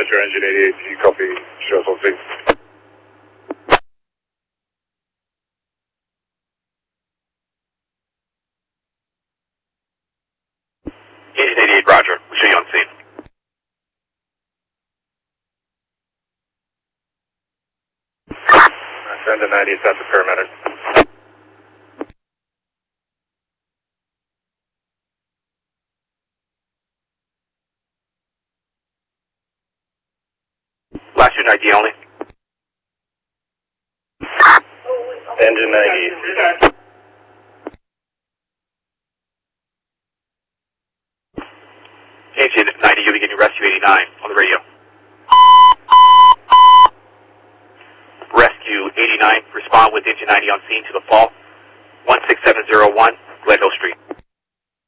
Roger, engine 88, you copy, show us on scene. Engine 88, Roger, we'll show you on scene. Send the 90, it's at the paramedic. Last unit ID only. Engine 90. Engine 90, you'll be getting Rescue 89 on the radio. Rescue 89, respond with Engine 90 on scene to the fall. 16701.